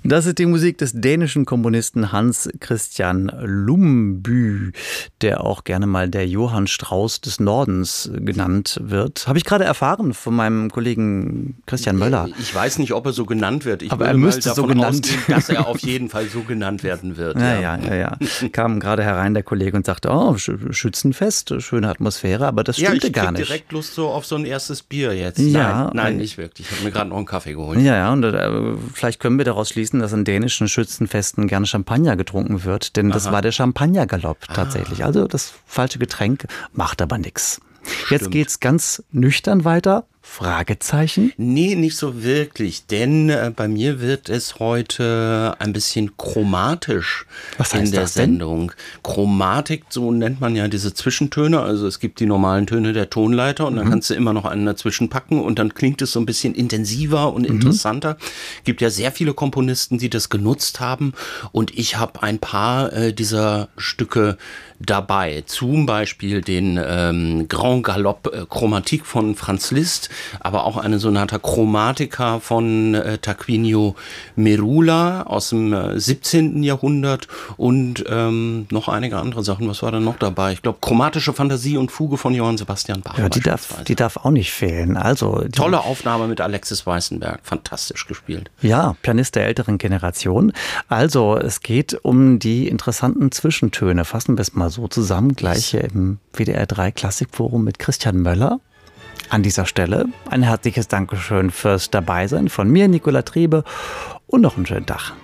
Das ist die Musik des dänischen Komponisten Hans Christian Lumbye, der auch gerne mal der Johann Strauss des Nordens genannt wird. Habe ich gerade erfahren von meinem Kollegen Christian Möller. Ich weiß nicht, ob er so genannt wird. Aber er müsste so genannt ausgehen, dass er auf jeden Fall so genannt werden wird. Ja. Kam gerade herein der Kollege und sagte, oh, Schützenfest, schöne Atmosphäre, aber das stimmte gar nicht. Ich krieg direkt Lust so auf so ein erstes Bier jetzt. Ja, Nein, nicht wirklich. Ich habe mir gerade noch einen Kaffee geholt. Ja, und vielleicht können wir daraus schließen, dass in dänischen Schützenfesten gerne Champagner getrunken wird, denn das war der Champagnergalopp tatsächlich. Also das falsche Getränk macht aber nichts. Jetzt geht's ganz nüchtern weiter. Fragezeichen? Nee, nicht so wirklich, denn bei mir wird es heute ein bisschen chromatisch in der Sendung. Chromatik, so nennt man ja diese Zwischentöne, also es gibt die normalen Töne der Tonleiter und dann kannst du immer noch einen dazwischen packen und dann klingt es so ein bisschen intensiver und interessanter. Gibt ja sehr viele Komponisten, die das genutzt haben und ich habe ein paar dieser Stücke dabei. Zum Beispiel den Grand Galop Chromatique von Franz Liszt, aber auch eine Sonata Chromatica von Tarquinio Merula aus dem 17. Jahrhundert und noch einige andere Sachen. Was war da noch dabei? Ich glaube, Chromatische Fantasie und Fuge von Johann Sebastian Bach. Ja, die darf auch nicht fehlen. Also tolle Aufnahme mit Alexis Weissenberg. Fantastisch gespielt. Ja, Pianist der älteren Generation. Also es geht um die interessanten Zwischentöne. Fassen wir es mal so zusammen. Gleich hier im WDR 3 Klassikforum mit Christian Möller. An dieser Stelle ein herzliches Dankeschön fürs Dabeisein von mir, Nicola Triebe, und noch einen schönen Tag.